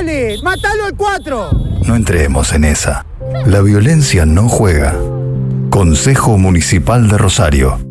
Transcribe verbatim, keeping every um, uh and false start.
dale! ¡Mátalo al cuatro! No entremos en esa. La violencia no juega. Consejo Municipal de Rosario.